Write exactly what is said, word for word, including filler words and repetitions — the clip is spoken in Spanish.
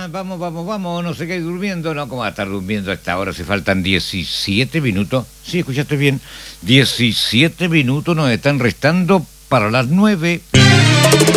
vamos, vamos, vamos, no se quede durmiendo, no, ¿cómo va a estar durmiendo a esta hora? Se faltan diecisiete minutos, sí, escuchaste bien, diecisiete minutos nos están restando para las nueve.